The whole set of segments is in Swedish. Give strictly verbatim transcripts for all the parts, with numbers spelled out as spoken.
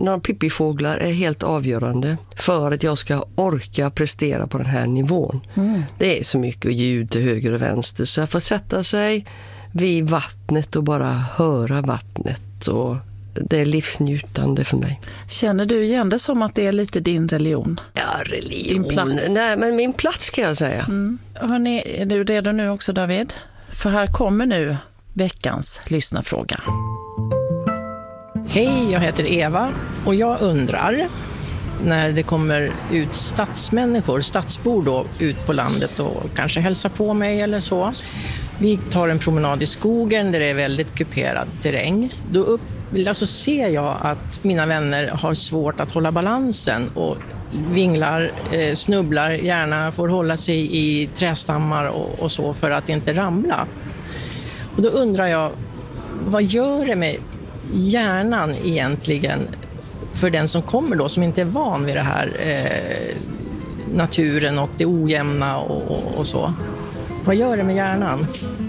några pippifåglar är helt avgörande för att jag ska orka prestera på den här nivån. Mm. Det är så mycket ljud till höger och vänster, så jag får sätta sig vid vattnet och bara höra vattnet, och det är livsnjutande för mig. Känner du igen det som att det är lite din religion? Ja, religion. Din plats. Nej, men min plats kan jag säga. Mm. Hörrni, är du redo nu också, David? För här kommer nu veckans lyssnarfråga. Hej, jag heter Eva och jag undrar, när det kommer ut stadsmänniskor, stadsbor då, ut på landet och kanske hälsar på mig eller så. Vi tar en promenad i skogen där det är väldigt kuperad terräng. Då upp, alltså ser jag att mina vänner har svårt att hålla balansen och vinglar, eh, snubblar, gärna får hålla sig i trästammar och, och så för att inte ramla. Och då undrar jag, vad gör det med hjärnan egentligen för den som kommer då, som inte är van vid det här eh, naturen och det ojämna och, och, och så? Vad gör det med hjärnan?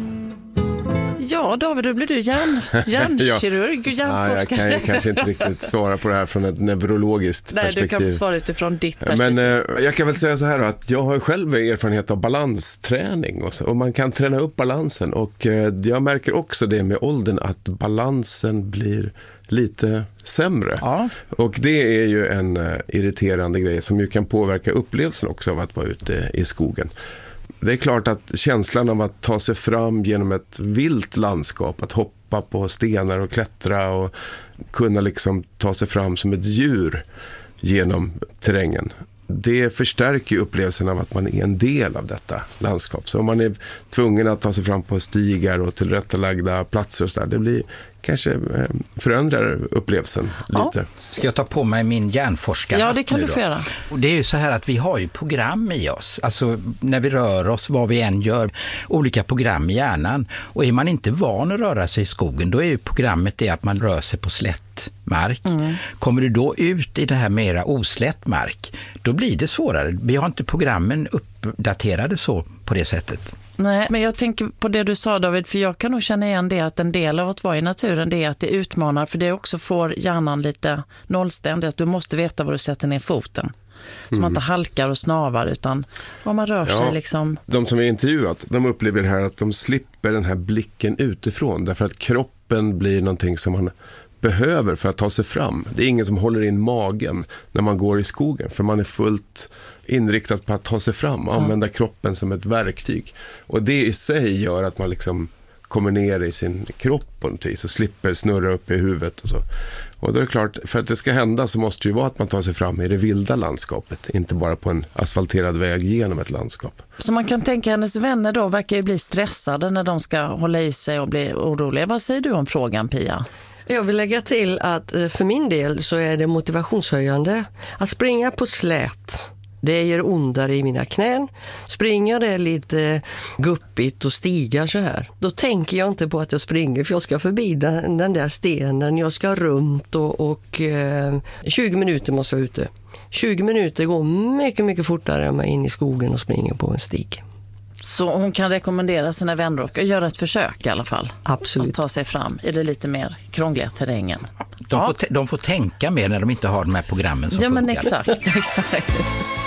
Ja, David, då blir du hjärn, hjärnkirurg, hjärnforskare. Ja, jag kan ju kanske inte riktigt svara på det här från ett neurologiskt Nej, perspektiv. Nej, du kan svara utifrån ditt perspektiv. Men eh, jag kan väl säga så här då, att jag har själv erfarenhet av balansträning och, så, och man kan träna upp balansen, och eh, jag märker också det med åldern att balansen blir lite sämre. Ja. Och det är ju en uh, irriterande grej som ju kan påverka upplevelsen också av att vara ute i skogen. Det är klart att känslan av att ta sig fram genom ett vilt landskap, att hoppa på stenar och klättra och kunna liksom ta sig fram som ett djur genom terrängen, det förstärker upplevelsen av att man är en del av detta landskap. Så om man är tvungen att ta sig fram på stigar och tillrättalagda platser och så där, det blir kanske förändrar upplevelsen lite. Ja. Ska jag ta på mig min hjärnforskare? Ja, det kan du få göra. Och det är ju så här att vi har ju program i oss. Alltså när vi rör oss, vad vi än gör, olika program i hjärnan. Och är man inte van att röra sig i skogen, då är ju programmet det att man rör sig på slätt mark. Mm. Kommer du då ut i det här mera oslätt mark, då blir det svårare. Vi har inte programmen uppdaterade så på det sättet. Nej, men jag tänker på det du sa, David, för jag kan nog känna igen det att en del av att vara i naturen, det är att det utmanar, för det också får hjärnan lite nollständigt, att du måste veta var du sätter ner foten. Så mm. man inte halkar och snavar, utan vad man rör ja, sig liksom. De som vi intervjuat, de upplever här att de slipper den här blicken utifrån, därför att kroppen blir någonting som man behöver för att ta sig fram. Det är ingen som håller in magen när man går i skogen, för man är fullt inriktad på att ta sig fram och använda kroppen som ett verktyg. Och det i sig gör att man liksom kommer ner i sin kropp på något vis och slipper snurra upp i huvudet och så. Och då är det klart, för att det ska hända så måste det ju vara att man tar sig fram i det vilda landskapet, inte bara på en asfalterad väg genom ett landskap. Så man kan tänka, hennes vänner då verkar ju bli stressade när de ska hålla i sig och bli oroliga. Vad säger du om frågan, Pia? Jag vill lägga till att för min del så är det motivationshöjande att springa på slät. Det gör ondare i mina knän. Springer det lite guppigt och stigar så här, då tänker jag inte på att jag springer, för jag ska förbi den, den där stenen, jag ska runt och, och eh, tjugo minuter måste jag ute. tjugo minuter går mycket, mycket fortare än man in i skogen och springer på en stig. Så hon kan rekommendera sina vänner att göra ett försök i alla fall. Absolut. Att ta sig fram i det lite mer krångliga terrängen. De, ja. får, de får tänka mer när de inte har de här programmen som ja, funkar. Ja, men exakt, exakt.